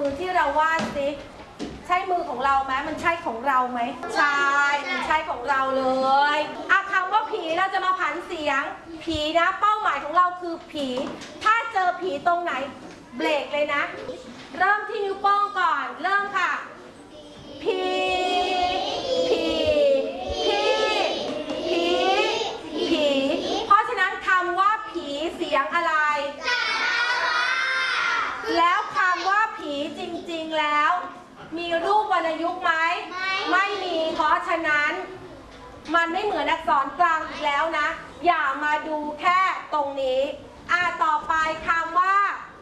มือที่เราวาดสิใช่มือของเราไหมมันใช่ของเราไหมใช่มันใช่ของเราเลยคำว่าผีเราจะมาผันเสียงผีนะเป้าหมายของเราคือผีถ้าเจอผีตรงไหนเบรกเลยนะเริ่มที่นิ้วโป้งก่อนเริ่มค่ะผีผีผีผีผีเพราะฉะนั้นคำว่าผีเสียงอะไรแล้วคำว่าผีจริงๆแล้วมีรูปวรรณยุกต์ไหมไม่มีเพราะฉะนั้นมันไม่เหมือนอักษรกลางอีกแล้วนะอย่ามาดูแค่ตรงนี้ต่อไปคำว่า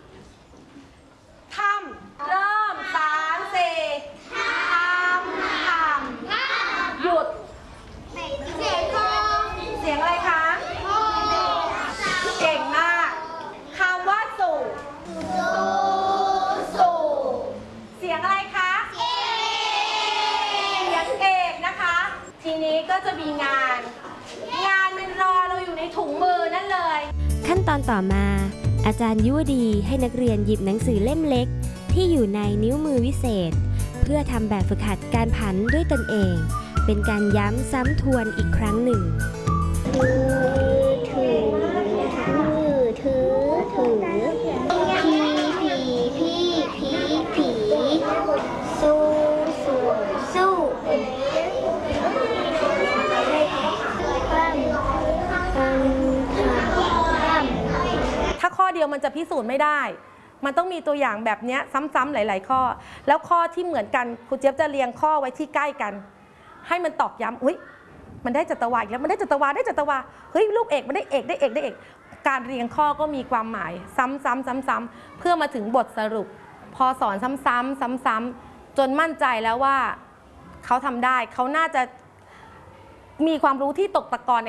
ถ้ำเริ่ม3 4ทำหยุดเสียงอะไรคะเก่งมากคำว่าสู่เสียงอะไรคะเสียงเอกนะคะทีนี้ก็จะมีงานมันรอเราอยู่ในถุงมือนั่นเลยขั้นตอนต่อมาอาจารย์ยุวดีให้นักเรียนหยิบหนังสือเล่มเล็กที่อยู่ในนิ้วมือวิเศษเพื่อทำแบบฝึกหัดการผันด้วยตนเองเป็นการย้ำซ้ำทวนอีกครั้งหนึ่งถ้าข้อเดียวมันจะพิสูจน์ไม่ได้มันต้องมีตัวอย่างแบบนี้ซ้ำๆหลายๆข้อแล้วข้อที่เหมือนกันครูเจี๊ยบจะเรียงข้อไว้ที่ใกล้กันให้มันตอกย้ำอุ้ยมันได้จัตวาอีกแล้วมันได้จัตวาเฮ้ยลูกเอกมันได้เอกการเรียงข้อก็มีความหมายซ้ำๆเพื่อมาถึงบทสรุปพอสอนซ้ำๆจนมั่นใจแล้วว่าเขาทำได้เขาน่าจะมีความรู้ที่ตกตะกอนใน